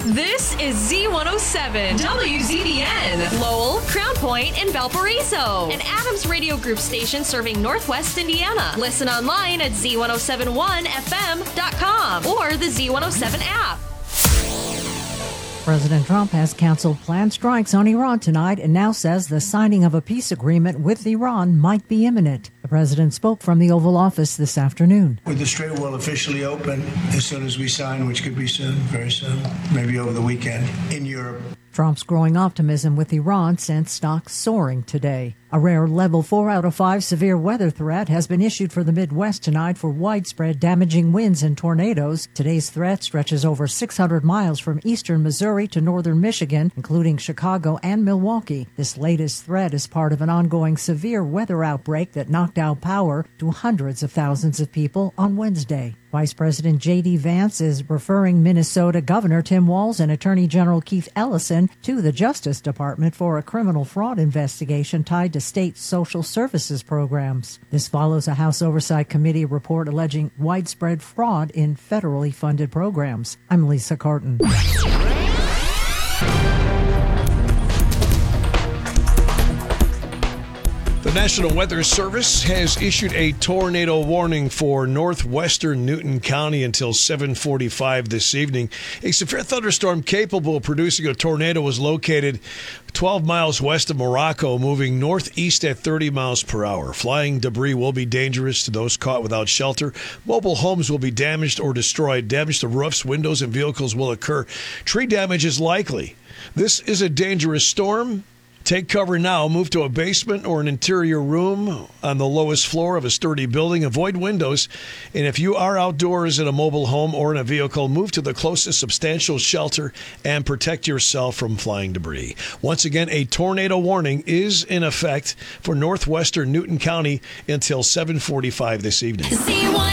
This is Z107 WZBN, Lowell, Crown Point, and Valparaiso, an Adams Radio Group station serving Northwest Indiana. Listen online at Z1071FM.com or the Z107 app. President Trump has canceled planned strikes on Iran tonight and now says the signing of a peace agreement with Iran might be imminent. The president spoke from the Oval Office this afternoon. With the Strait will officially open as soon as we sign, which could be soon, very soon, maybe over the weekend, in Europe. Trump's growing optimism with Iran sent stocks soaring today. A rare level 4 out of 5 severe weather threat has been issued for the Midwest tonight for widespread damaging winds and tornadoes. Today's threat stretches over 600 miles from eastern Missouri to northern Michigan, including Chicago and Milwaukee. This latest threat is part of an ongoing severe weather outbreak that knocked out power to hundreds of thousands of people on Wednesday. Vice President J.D. Vance is referring Minnesota Governor Tim Walz and Attorney General Keith Ellison to the Justice Department for a criminal fraud investigation tied to state social services programs. This follows a House Oversight Committee report alleging widespread fraud in federally funded programs. I'm Lisa Carton. The National Weather Service has issued a tornado warning for northwestern Newton County until 7:45 this evening. A severe thunderstorm capable of producing a tornado was located 12 miles west of Morocco, moving northeast at 30 miles per hour. Flying debris will be dangerous to those caught without shelter. Mobile homes will be damaged or destroyed. Damage to roofs, windows, and vehicles will occur. Tree damage is likely. This is a dangerous storm. Take cover now. Move to a basement or an interior room on the lowest floor of a sturdy building. Avoid windows. And if you are outdoors in a mobile home or in a vehicle, move to the closest substantial shelter and protect yourself from flying debris. Once again, a tornado warning is in effect for northwestern Newton County until 7:45 this evening.